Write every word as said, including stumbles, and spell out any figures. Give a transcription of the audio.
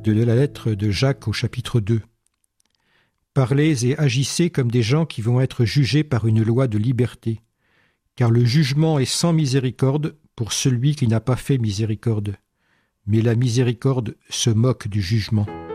de la lettre de Jacques au chapitre deux. Parlez et agissez comme des gens qui vont être jugés par une loi de liberté, car le jugement est sans miséricorde pour celui qui n'a pas fait miséricorde, mais la miséricorde se moque du jugement.